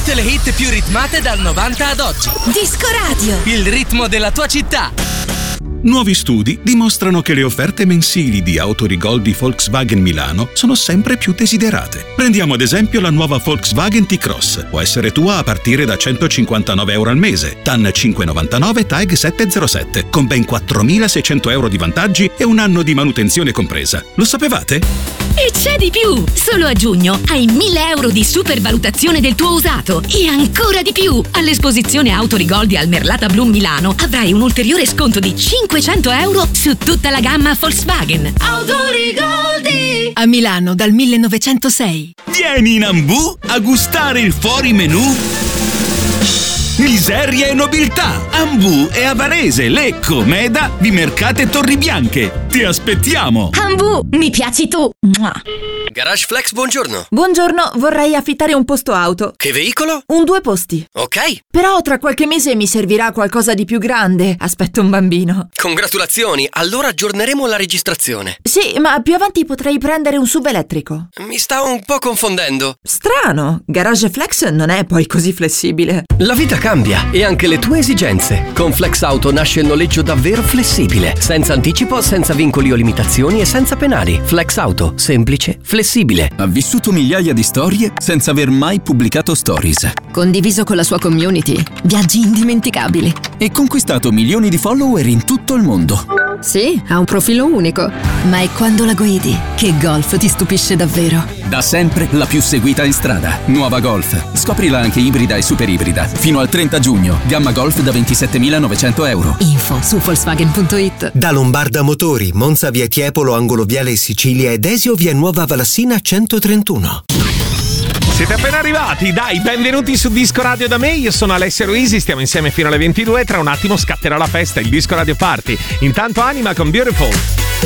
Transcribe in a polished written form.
Tutte le hit più ritmate dal 90 ad oggi. Disco Radio. Il ritmo della tua città. Nuovi studi dimostrano che le offerte mensili di Autorigol di Volkswagen Milano sono sempre più desiderate. Prendiamo ad esempio la nuova Volkswagen T-Cross. Può essere tua a partire da €159 al mese, TAN 599, TAG 707, con ben 4.600 euro di vantaggi e un anno di manutenzione compresa. Lo sapevate? E c'è di più! Solo a giugno hai 1.000 euro di supervalutazione del tuo usato e ancora di più! All'esposizione Autorigol di Almerlata Bloom Milano avrai un ulteriore sconto di 500 euro su tutta la gamma Volkswagen. Autorigoldi! A Milano dal 1906. Vieni in Ambu a gustare il fuori menù. Miseria e nobiltà. Ambu è a Varese, Lecco, Meda, Vimercate e Torribianche. Ti aspettiamo. Ambu, mi piaci tu. Garage Flex, buongiorno. Buongiorno, vorrei affittare un posto auto. Che veicolo? Un 2 posti. Ok. Però tra qualche mese mi servirà qualcosa di più grande. Aspetto un bambino. Congratulazioni, allora aggiorneremo la registrazione. Sì, ma più avanti potrei prendere un SUV elettrico. Mi sta un po' confondendo. Strano, Garage Flex non è poi così flessibile. La vita cambia e anche le tue esigenze. Con Flex Auto nasce il noleggio davvero flessibile, senza anticipo, senza vincoli o limitazioni e senza penali. Flex Auto, semplice, flessibile. Ha vissuto migliaia di storie senza aver mai pubblicato stories. Condiviso con la sua community, viaggi indimenticabili. E conquistato milioni di follower in tutto il mondo. Sì, ha un profilo unico. Ma è quando la guidi che Golf ti stupisce davvero. Da sempre la più seguita in strada. Nuova Golf. Scoprila anche ibrida e super ibrida. Fino al 30 giugno. Gamma Golf da 27.900 euro. Info su Volkswagen.it. Da Lombarda Motori, Monza via Tiepolo, angolo Viale Sicilia ed Desio via Nuova Valassina 131. Siete appena arrivati, dai, benvenuti su Disco Radio da me, io sono Alessio Ruisi, stiamo insieme fino alle 22, tra un attimo scatterà la festa, il Disco Radio Party. Intanto Anima con Beautiful.